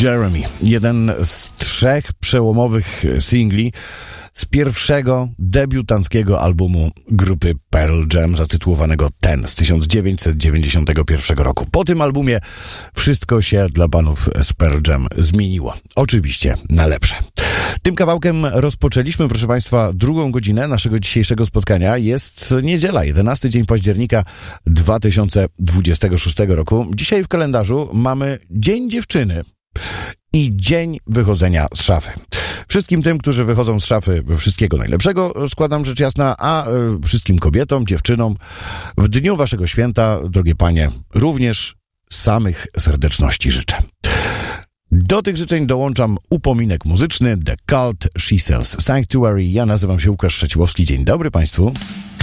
Jeremy. Jeden z 3 przełomowych singli z pierwszego debiutanckiego albumu grupy Pearl Jam zatytułowanego Ten z 1991 roku. Po tym albumie wszystko się dla panów z Pearl Jam zmieniło. Oczywiście na lepsze. Tym kawałkiem rozpoczęliśmy, proszę Państwa, drugą godzinę naszego dzisiejszego spotkania. Jest niedziela, 11 dzień października 2026 roku. Dzisiaj w kalendarzu mamy Dzień Dziewczyny i dzień wychodzenia z szafy. Wszystkim tym, którzy wychodzą z szafy, wszystkiego najlepszego składam rzecz jasna, a wszystkim kobietom, dziewczynom w dniu waszego święta, drogie panie, również samych serdeczności życzę. Do tych życzeń dołączam upominek muzyczny The Cult, She Sells Sanctuary. Ja nazywam się Łukasz Trzeciłowski. Dzień dobry Państwu.